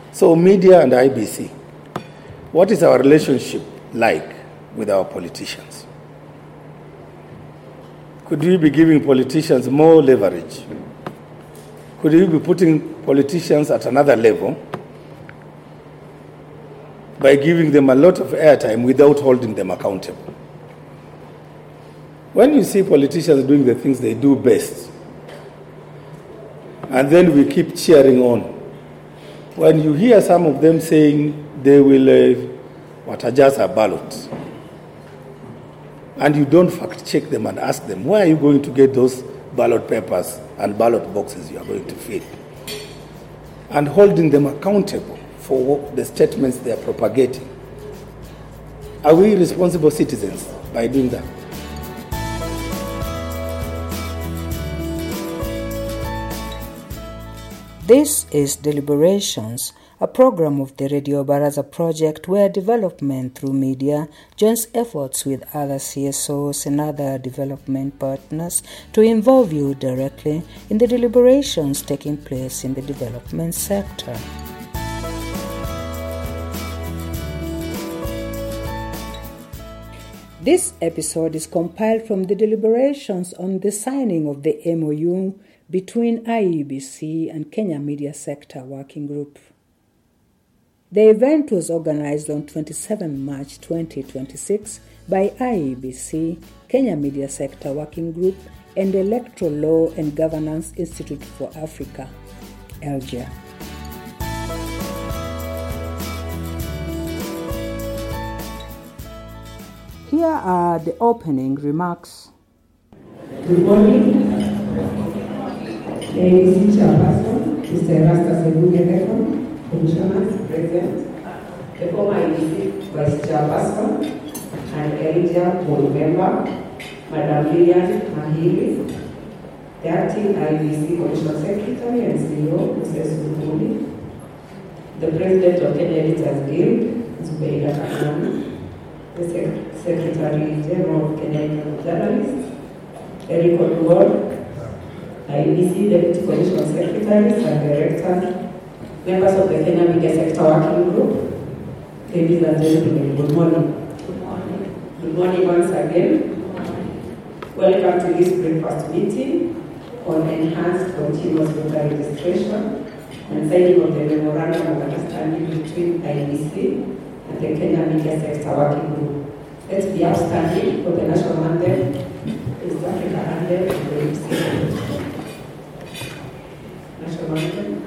So media and IBC, what is our relationship like with our politicians? Could we be giving politicians more leverage? Could we be putting politicians at another level by giving them a lot of airtime without holding them accountable? When you see politicians doing the things they do best, and then we keep cheering on, when you hear some of them saying they will adjust a ballot, and you don't fact check them and ask them, where are you going to get those ballot papers and ballot boxes you are going to fill? And holding them accountable for the statements they are propagating. Are we responsible citizens by doing that? This is Deliberations, a program of the Radio Baraza project where development through media joins efforts with other CSOs and other development partners to involve you directly in the deliberations taking place in the development sector. This episode is compiled from the deliberations on the signing of the MOU between IEBC and Kenya Media Sector Working Group. The event was organized on 27 March 2026 by IEBC, Kenya Media Sector Working Group, and Electoral Law and Governance Institute for Africa, ELGIA. Here are the opening remarks. Good morning. AEBC Chairperson, Mr. Erastus Ebuge, Commissioners, President, the former AEBC Vice Chairperson, and Elijah Board Member, Madam Lilian Mahiri, the Acting IEBC Commission Secretary and CEO, Mr. Sukuli, the President of Kenya Editors Guild, Zubeida Kanana, the Secretary General of Kenya Journalists, Eric Oduor, IEBC Deputy Commission Secretaries and Directors, members of the Kenya Media Sector Working Group, ladies and gentlemen, good morning. Good morning. Good morning once again. Welcome to this breakfast meeting on enhanced continuous voter registration and signing of the Memorandum of Understanding between IEBC and the Kenya Media Sector Working Group. Let's be outstanding for the national anthem, East Africa anthem, and the national anthem.